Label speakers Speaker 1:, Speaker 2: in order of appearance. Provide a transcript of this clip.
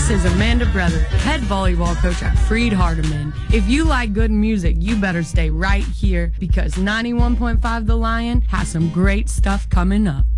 Speaker 1: This is Amanda Brother, head volleyball coach at Freed Hardeman. If you like good music, you better stay right here because 91.5 The Lion has some great stuff coming up.